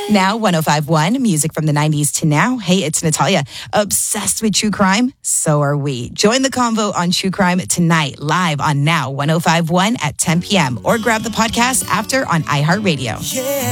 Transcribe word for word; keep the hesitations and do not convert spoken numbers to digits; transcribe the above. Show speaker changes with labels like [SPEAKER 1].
[SPEAKER 1] Now, one oh five point one, music from the nineties to now. Hey, it's Natalia. Obsessed with true crime? So are we. Join the convo on true crime tonight, live on Now one oh five point one at ten p.m. or grab the podcast after on iHeartRadio.
[SPEAKER 2] Yeah.